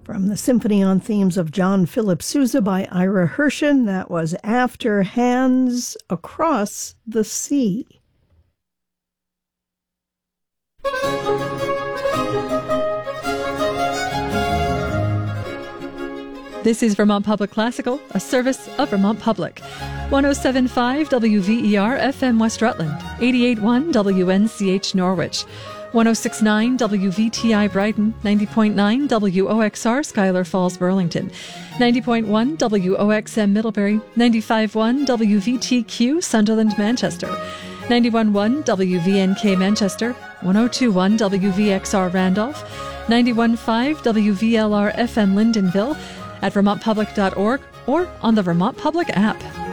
From the Symphony on Themes of John Philip Sousa by Ira Hershen, that was After Hands Across the Sea. This is Vermont Public Classical, a service of Vermont Public. 107.5 WVER FM West Rutland, 88.1 WNCH Norwich, 106.9 WVTI Brighton, 90.9 WOXR Schuyler Falls Burlington, 90.1 WOXM Middlebury, 95.1 WVTQ Sunderland Manchester, 91.1 WVNK Manchester, 102.1 WVXR Randolph, 91.5 WVLR FM Lyndonville, at vermontpublic.org or on the Vermont Public app.